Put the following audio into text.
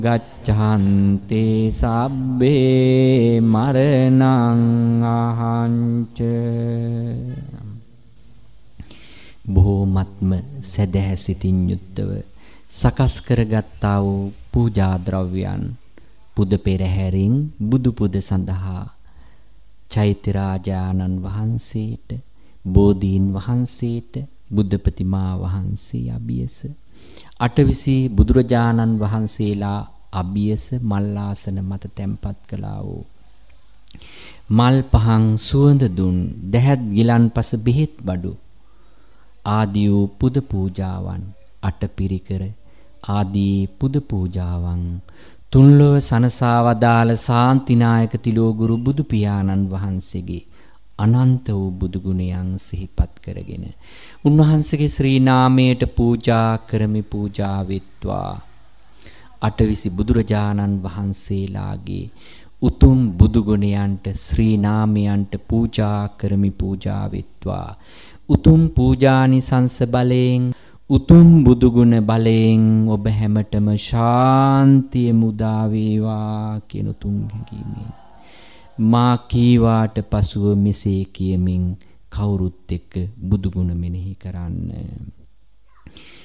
ගච්ඡන්ති සබ්බේ මරණං අහංච. බොහෝමත්ම සදහැ සිතින් යුක්තව සකස් කරගත්තා වූ පූජා ද්‍රව්‍යයන් පුද පෙරහැරින් බුදු පුද සඳහා චෛත්‍ය රාජානන් වහන්සේට, බෝධීන් වහන්සේට, බුද්ධ ප්‍රතිමා වහන්සේ අභියස, අටවිසි බුදුරජාණන් වහන්සේලා අභියස මල්ලාසන මත තැන්පත් කළා වූ මල් පහන් සුවඳ දුන් දැහත් ගිලන්පස බෙහෙත් බඩු ආදී වූ පුද පූජාවන්, අටපිරිකර ආදී පුද පූජාවන් තුන්ලොව සනසා වදාළ ශාන්තිනායක තිලෝගුරු බුදු පියාණන් වහන්සේගේ අනන්ත වූ බුදු ගුණයන් සිහිපත් කරගෙන උන්වහන්සේගේ ශ්‍රී නාමයට පූජා කරමි. පූජා වෙත්වා. අටවිසි බුදුරජාණන් වහන්සේලාගේ උතුම් බුදු ගුණයන්ට, ශ්‍රී නාමයන්ට පූජා කරමි. පූජා වෙත්වා. උතුම් පූජානිසංස බලයෙන්, උතුම් බුදු ගුණ බලයෙන් ඔබ හැමතෙම ශාන්තිය මුදා වේවා කියන උතුම් හැඟීමෙන් මා කීවාට පසුව මෙසේ කියමින් කවුරුත් එක්ක බුදු ගුණ මෙනෙහි කරන්න.